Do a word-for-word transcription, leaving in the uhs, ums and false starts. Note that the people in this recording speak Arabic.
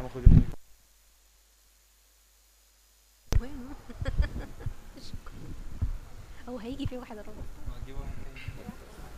انا باخد يوم. المهم هو هيجي في واحد الرابع. هجيب واحد